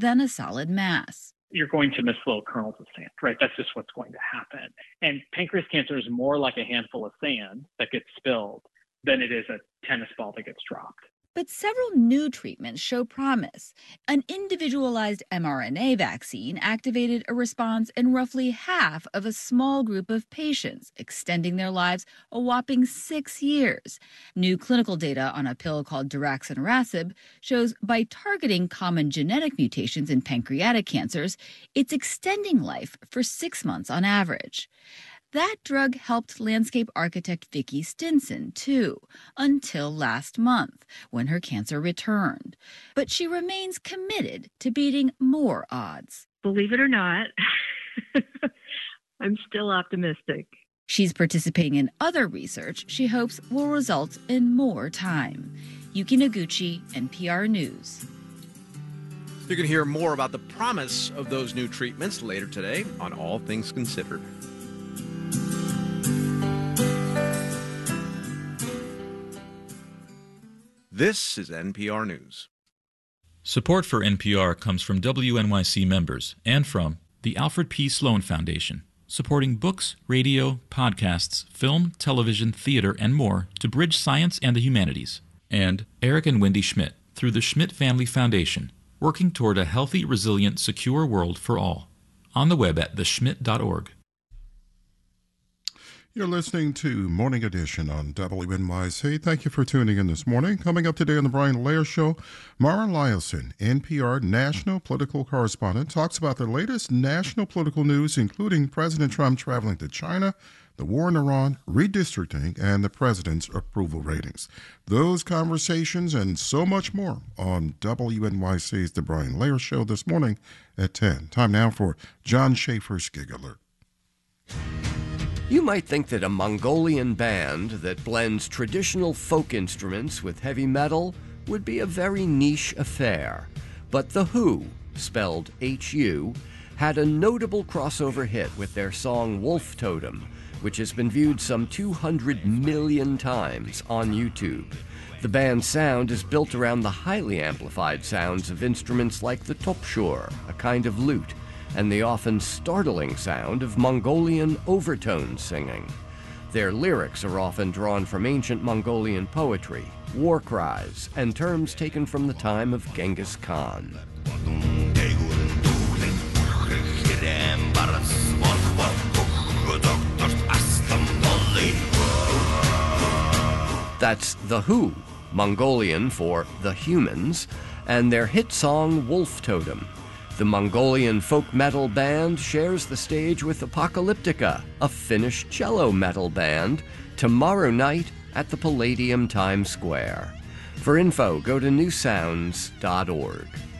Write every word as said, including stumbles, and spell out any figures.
than a solid mass. You're going to miss little kernels of sand, right? That's just what's going to happen. And pancreas cancer is more like a handful of sand that gets spilled than it is a tennis ball that gets dropped. But several new treatments show promise. An individualized mRNA vaccine activated a response in roughly half of a small group of patients, extending their lives a whopping six years. New clinical data on a pill called daraxonrasib shows by targeting common genetic mutations in pancreatic cancers, it's extending life for six months on average. That drug helped landscape architect Vicki Stinson, too, until last month, when her cancer returned. But she remains committed to beating more odds. Believe it or not, I'm still optimistic. She's participating in other research she hopes will result in more time. Yuki Noguchi, N P R News. You can hear more about the promise of those new treatments later today on All Things Considered. This is N P R News. Support for N P R comes from W N Y C members and from the Alfred P. Sloan Foundation, supporting books, radio, podcasts, film, television, theater, and more to bridge science and the humanities. And Eric and Wendy Schmidt through the Schmidt Family Foundation, working toward a healthy, resilient, secure world for all. On the web at the schmidt dot org. You're listening to Morning Edition on W N Y C. Thank you for tuning in this morning. Coming up today on the Brian Lair Show, Mara Liasson, N P R national political correspondent, talks about the latest national political news, including President Trump traveling to China, the war in Iran, redistricting, and the president's approval ratings. Those conversations and so much more on W N Y C's The Brian Lair Show this morning at ten. Time now for John Schaefer's Gig Alert. You might think that a Mongolian band that blends traditional folk instruments with heavy metal would be a very niche affair. But The Who, spelled H U, had a notable crossover hit with their song Wolf Totem, which has been viewed some two hundred million times on YouTube. The band's sound is built around the highly amplified sounds of instruments like the topshur, a kind of lute, and the often startling sound of Mongolian overtone singing. Their lyrics are often drawn from ancient Mongolian poetry, war cries, and terms taken from the time of Genghis Khan. That's The Who, Mongolian for The Humans, and their hit song Wolf Totem. The Mongolian folk metal band shares the stage with Apocalyptica, a Finnish cello metal band, tomorrow night at the Palladium Times Square. For info, go to new sounds dot org.